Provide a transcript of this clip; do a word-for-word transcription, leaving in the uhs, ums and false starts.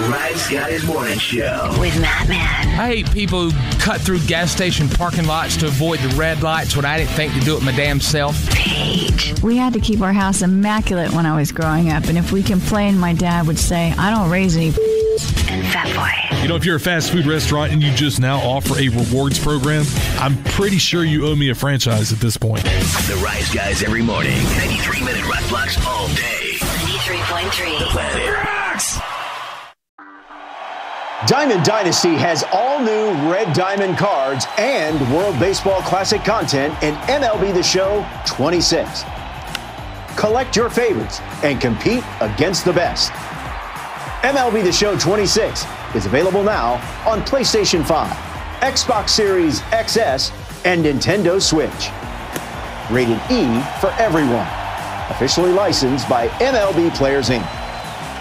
Rise Guys Morning Show with Matt Man. I hate people who cut through gas station parking lots to avoid the red lights when I didn't think to do it my damn self. Paige. We had to keep our house immaculate when I was growing up, and if we complained, my dad would say, I don't raise any And Fat Boy. You know, if you're a fast food restaurant and you just now offer a rewards program, I'm pretty sure you owe me a franchise at this point. The Rise Guys every morning. ninety-three minute rock blocks all day. ninety-three point three. The Planet Rocks. Diamond Dynasty has all new Red Diamond cards and World Baseball Classic content in M L B The Show twenty-six. Collect your favorites and compete against the best. M L B The Show twenty-six is available now on PlayStation five, Xbox Series X S, and Nintendo Switch. Rated E for everyone. Officially licensed by M L B Players Incorporated.